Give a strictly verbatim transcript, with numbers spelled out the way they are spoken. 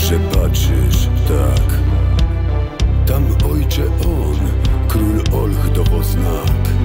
że patrzysz tak. Tam ojcze on, król Olch dowo znak.